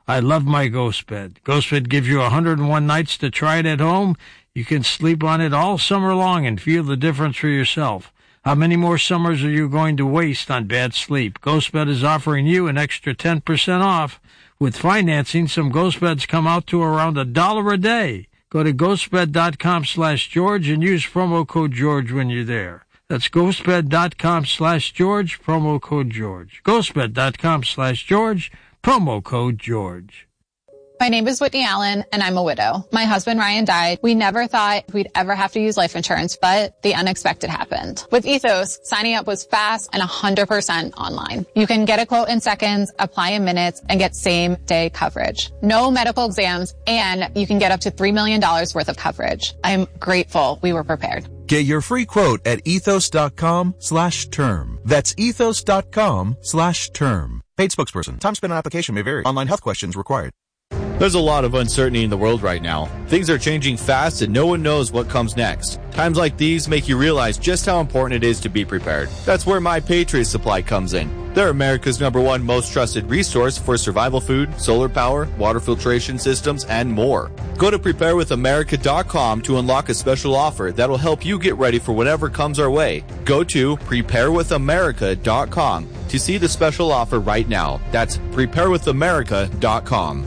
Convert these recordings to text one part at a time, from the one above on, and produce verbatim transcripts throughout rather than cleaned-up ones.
I love my Ghost Bed. Ghost Bed gives you one hundred one nights to try it at home. You can sleep on it all summer long and feel the difference for yourself. How many more summers are you going to waste on bad sleep? GhostBed is offering you an extra ten percent off. With financing, some Ghost Beds come out to around a dollar a day. Go to ghostbed.com slash George and use promo code George when you're there. That's ghostbed.com slash George, promo code George. ghostbed.com slash George, promo code George. My name is Whitney Allen, and I'm a widow. My husband, Ryan, died. We never thought we'd ever have to use life insurance, but the unexpected happened. With Ethos, signing up was fast and one hundred percent online. You can get a quote in seconds, apply in minutes, and get same-day coverage. No medical exams, and you can get up to three million dollars worth of coverage. I'm grateful we were prepared. Get your free quote at ethos.com slash term. That's ethos.com slash term. Paid spokesperson. Time spent on application may vary. Online health questions required. There's a lot of uncertainty in the world right now. Things are changing fast and no one knows what comes next. Times like these make you realize just how important it is to be prepared. That's where My Patriot Supply comes in. They're America's number one most trusted resource for survival food, solar power, water filtration systems, and more. Go to prepare with america dot com to unlock a special offer that'll help you get ready for whatever comes our way. Go to prepare with america dot com to see the special offer right now. That's prepare with america dot com.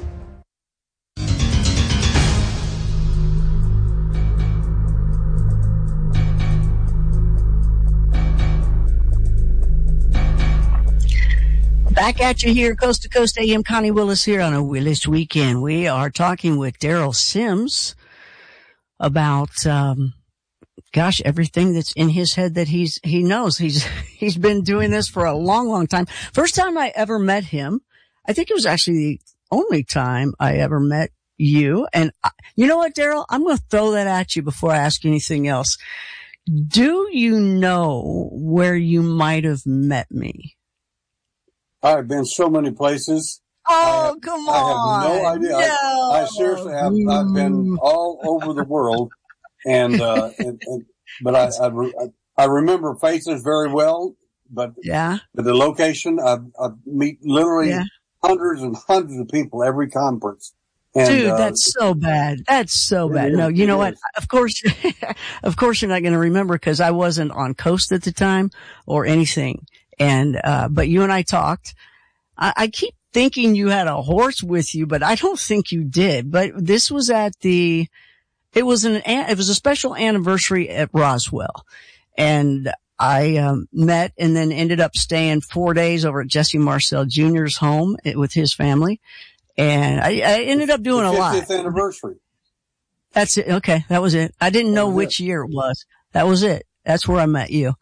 Back at you here, Coast to Coast A M. Connie Willis here on a Willis Weekend. We are talking with Daryl Sims about, um, gosh, everything that's in his head that he's, he knows. He's, he's been doing this for a long, long time. First time I ever met him, I think it was actually the only time I ever met you. And I, you know what, Daryl? I'm going to throw that at you before I ask you anything else. Do you know where you might have met me? I've been so many places. Oh, have, come on. I have no idea. No. I, I seriously have. I've been all over the world. And, uh, and, and but I, I, I remember faces very well, but, yeah. but the location, I, I meet literally yeah. hundreds and hundreds of people every conference. And, Dude, uh, that's so bad. That's so bad. No, you know what? Of course, of course you're not going to remember because I wasn't on Coast at the time or anything. And, uh, but you and I talked. I, I keep thinking you had a horse with you, but I don't think you did. But this was at the, it was an, it was a special anniversary at Roswell. And I, um, met and then ended up staying four days over at Jesse Marcel Junior's home with his family. And I, I ended up doing a lot. fiftieth anniversary. That's it. Okay. That was it. I didn't know which year it was. That was it. That's where I met you.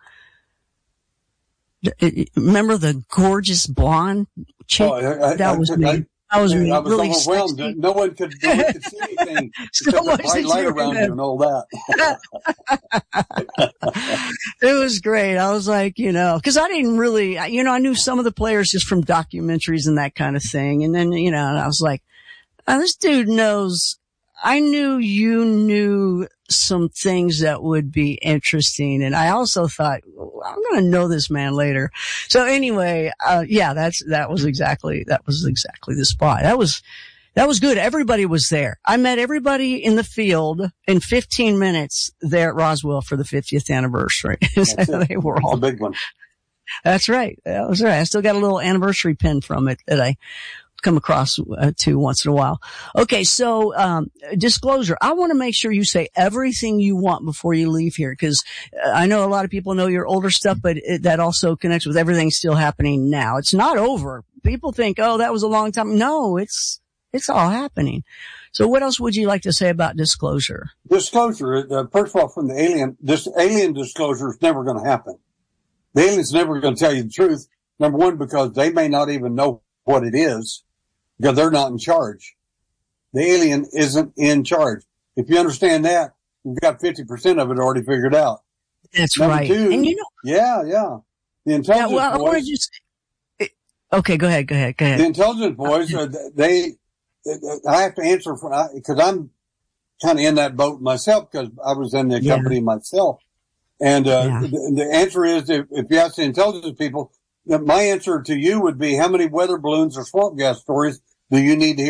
Remember the gorgeous blonde chick? Oh, I, I, that was I, me. I, that was I, me. I was really overwhelmed. sexy. No one could, no one could see anything So except much the bright that light you around you and all that. It was great. I was like, you know, cause I didn't really, you know, I knew some of the players just from documentaries and that kind of thing. And then, you know, and I was like, oh, this dude knows. I knew you knew some things that would be interesting. And I also thought, well, I'm going to know this man later. So anyway, uh, yeah, that's, that was exactly, that was exactly the spot. That was, that was good. Everybody was there. I met everybody in the field in fifteen minutes there at Roswell for the fiftieth anniversary. So they were all a big one. That's right. That was right. I still got a little anniversary pin from it that I come across uh, to once in a while. Okay. So, um, disclosure. I want to make sure you say everything you want before you leave here. Cause uh, I know a lot of people know your older stuff, but it, that also connects with everything still happening now. It's not over. People think, oh, that was a long time. No, it's, it's all happening. So what else would you like to say about disclosure? Disclosure, uh, first of all, from the alien, this alien disclosure is never going to happen. The alien's never going to tell you the truth. Number one, because they may not even know what it is. Because they're not in charge. The alien isn't in charge. If you understand that, you've got fifty percent of it already figured out. That's Number right. Two, and you know, yeah, yeah. The intelligence yeah, well, boys. I want to just, okay, go ahead, go ahead, go ahead. The intelligence boys, uh, they, I have to answer for, because I'm kind of in that boat myself because I was in the yeah. company myself. And, uh, yeah. the, the answer is if, if you ask the intelligence people, my answer to you would be how many weather balloons or swamp gas stories do you need to hear?